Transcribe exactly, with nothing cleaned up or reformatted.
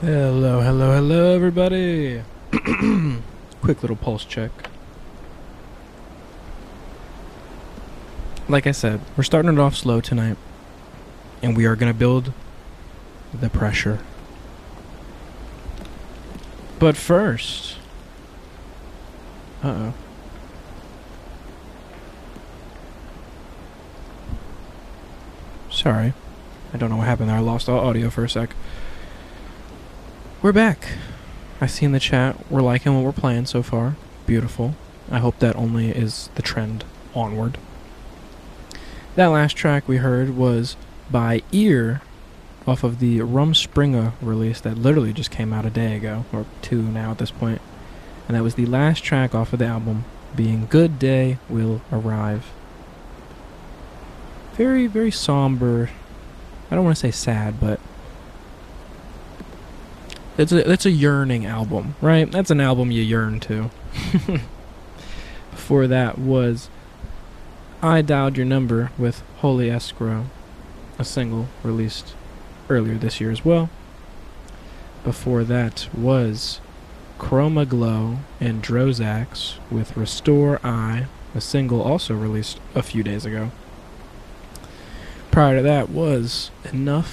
Hello, hello, hello, everybody. Quick little pulse check. Like I said, we're starting it off slow tonight, and we are going to build the pressure. But first... Uh-oh. Sorry. I don't know what happened there. I lost all audio for a sec. We're back. I see in the chat we're liking what we're playing so far. Beautiful. I hope that only is the trend onward. That last track we heard was by Ear off of the Rumspringa release that literally just came out a day ago, or two now at this point. And that was the last track off of the album, being Good Day Will Arrive. Very, very somber. I don't want to say sad, but it's a, it's a yearning album, right? That's an album you yearn to. Before that was I Dialed Your Number with Holy Escrow, a single released earlier this year as well. Before that was Chroma Glow and Drozax with Restore I, a single also released a few days ago. Prior to that was Enough